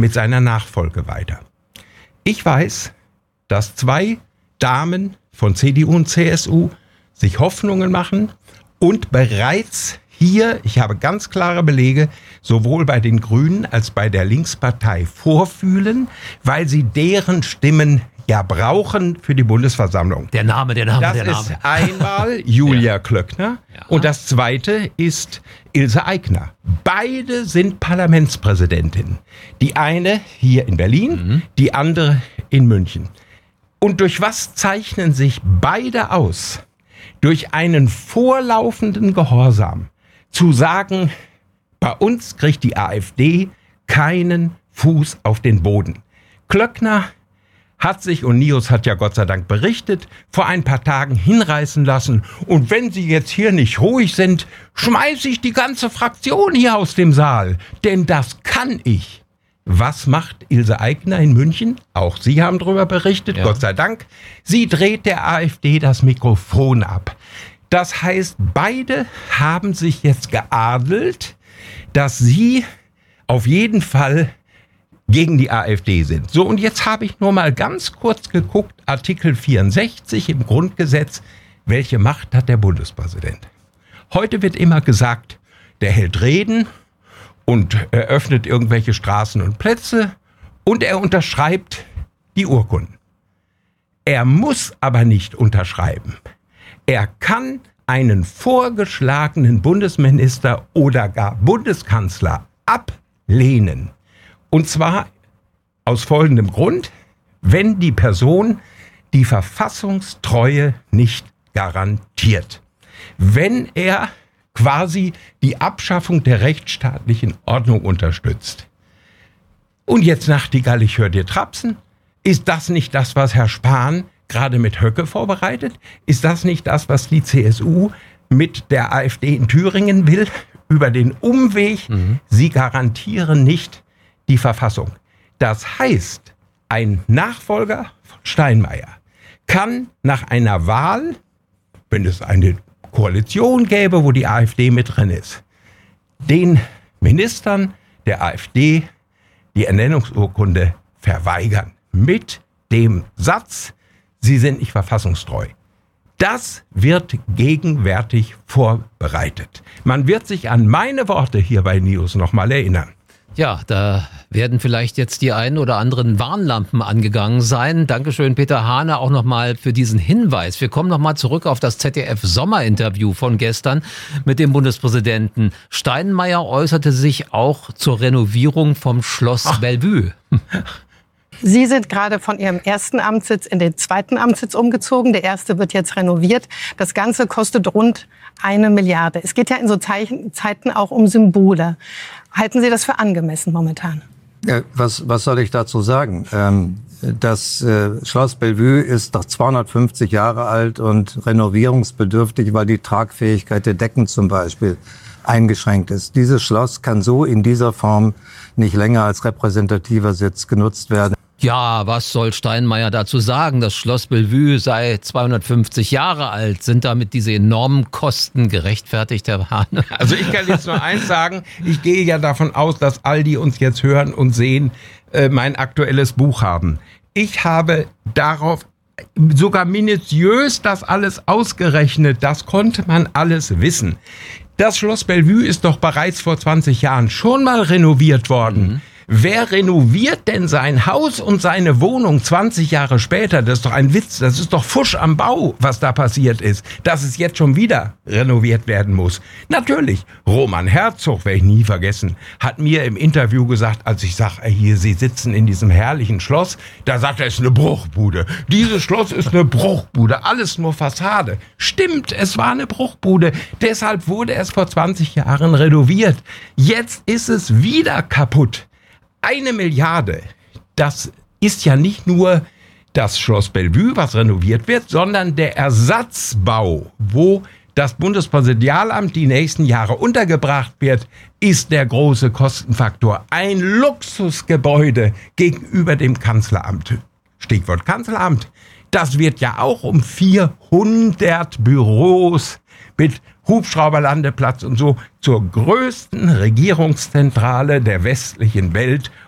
mit seiner Nachfolge weiter? Ich weiß, dass 2 Damen von CDU und CSU sich Hoffnungen machen und bereits hier, ich habe ganz klare Belege, sowohl bei den Grünen als bei der Linkspartei vorfühlen, weil sie deren Stimmen ja brauchen für die Bundesversammlung. Der Name. Das ist einmal Julia Klöckner und das zweite ist Ilse Aigner. Beide sind Parlamentspräsidentinnen. Die eine hier in Berlin, die andere in München. Und durch was zeichnen sich beide aus? Durch einen vorlaufenden Gehorsam. Zu sagen, bei uns kriegt die AfD keinen Fuß auf den Boden. Klöckner hat sich, und Nios hat ja Gott sei Dank berichtet, vor ein paar Tagen hinreißen lassen. Und wenn Sie jetzt hier nicht ruhig sind, schmeiße ich die ganze Fraktion hier aus dem Saal. Denn das kann ich. Was macht Ilse Aigner in München? Auch Sie haben darüber berichtet, Gott sei Dank. Sie dreht der AfD das Mikrofon ab. Das heißt, beide haben sich jetzt geadelt, dass sie auf jeden Fall gegen die AfD sind. So, und jetzt habe ich nur mal ganz kurz geguckt, Artikel 64 im Grundgesetz, welche Macht hat der Bundespräsident? Heute wird immer gesagt, der hält Reden und eröffnet irgendwelche Straßen und Plätze und er unterschreibt die Urkunden. Er muss aber nicht unterschreiben. Er kann einen vorgeschlagenen Bundesminister oder gar Bundeskanzler ablehnen. Und zwar aus folgendem Grund, wenn die Person die Verfassungstreue nicht garantiert. Wenn er quasi die Abschaffung der rechtsstaatlichen Ordnung unterstützt. Und jetzt Nachtigall, ich höre dir trapsen. Ist das nicht das, was Herr Spahn gerade mit Höcke vorbereitet? Ist das nicht das, was die CSU mit der AfD in Thüringen will? Über den Umweg, sie garantieren nicht die Verfassung. Das heißt, ein Nachfolger von Steinmeier kann nach einer Wahl, wenn es eine Koalition gäbe, wo die AfD mit drin ist, den Ministern der AfD die Ernennungsurkunde verweigern. Mit dem Satz, sie sind nicht verfassungstreu. Das wird gegenwärtig vorbereitet. Man wird sich an meine Worte hier bei Nios nochmal erinnern. Ja, da werden vielleicht jetzt die ein oder anderen Warnlampen angegangen sein. Dankeschön, Peter Hahne, auch nochmal für diesen Hinweis. Wir kommen nochmal zurück auf das ZDF-Sommerinterview von gestern mit dem Bundespräsidenten. Steinmeier äußerte sich auch zur Renovierung vom Schloss Bellevue. Sie sind gerade von Ihrem ersten Amtssitz in den zweiten Amtssitz umgezogen. Der erste wird jetzt renoviert. Das Ganze kostet rund 1 Milliarde. Es geht ja in so Zeiten auch um Symbole. Halten Sie das für angemessen momentan? Was soll ich dazu sagen? Das Schloss Bellevue ist doch 250 Jahre alt und renovierungsbedürftig, weil die Tragfähigkeit der Decken zum Beispiel eingeschränkt ist. Dieses Schloss kann so in dieser Form nicht länger als repräsentativer Sitz genutzt werden. Ja, was soll Steinmeier dazu sagen? Das Schloss Bellevue sei 250 Jahre alt. Sind damit diese enormen Kosten gerechtfertigt, Herr Hahne? Also ich kann jetzt nur eins sagen. Ich gehe ja davon aus, dass all die uns jetzt hören und sehen, mein aktuelles Buch haben. Ich habe darauf sogar minutiös das alles ausgerechnet. Das konnte man alles wissen. Das Schloss Bellevue ist doch bereits vor 20 Jahren schon mal renoviert worden. Wer renoviert denn sein Haus und seine Wohnung 20 Jahre später? Das ist doch ein Witz, das ist doch Fusch am Bau, was da passiert ist, dass es jetzt schon wieder renoviert werden muss. Natürlich, Roman Herzog, werde ich nie vergessen, hat mir im Interview gesagt, als ich sage, hier, Sie sitzen in diesem herrlichen Schloss, da sagt er, es ist eine Bruchbude. Dieses Schloss ist eine Bruchbude, alles nur Fassade. Stimmt, es war eine Bruchbude, deshalb wurde es vor 20 Jahren renoviert. Jetzt ist es wieder kaputt. 1 Milliarde, das ist ja nicht nur das Schloss Bellevue, was renoviert wird, sondern der Ersatzbau, wo das Bundespräsidialamt die nächsten Jahre untergebracht wird, ist der große Kostenfaktor. Ein Luxusgebäude gegenüber dem Kanzleramt. Stichwort Kanzleramt. Das wird ja auch um 400 Büros mit Hubschrauberlandeplatz und so zur größten Regierungszentrale der westlichen Welt